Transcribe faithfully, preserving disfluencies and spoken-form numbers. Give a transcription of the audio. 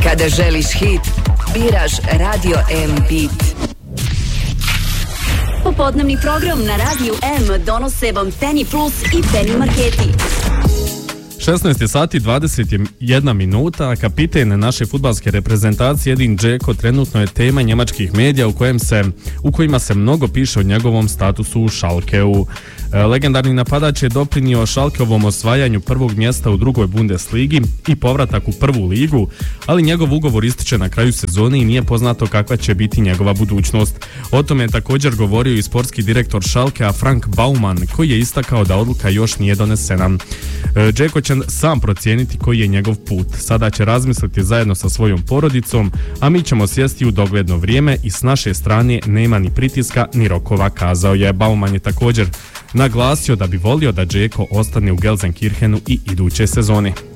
Kada želiš hit, biraš Radio M Beat. Popodnevni program na Radiju M donose vam Penny Plus i Penny Marketi. šesnaest sati dvadeset jedna minuta, a kapiten naše fudbalske reprezentacije Edin Dzeko trenutno je tema njemačkih medija u, kojem se, u kojima se mnogo piše o njegovom statusu u Schalkeu. Legendarni napadač je doprinio Schalkeovom osvajanju prvog mjesta u drugoj Bundesligi i povratak u prvu ligu, ali njegov ugovor ističe na kraju sezone i nije poznato kakva će biti njegova budućnost. O tome je također govorio i sportski direktor Schalkea Frank Baumann, koji je istakao da odluka još nije donesena. Dzeko će sam procijeniti koji je njegov put. Sada će razmisliti zajedno sa svojom porodicom, a mi ćemo sjesti u dogledno vrijeme i s naše strane nema ni pritiska ni rokova, kazao je. Baumann je također naglasio da bi volio da Dzeko ostane u Gelsenkirchenu i iduće sezone.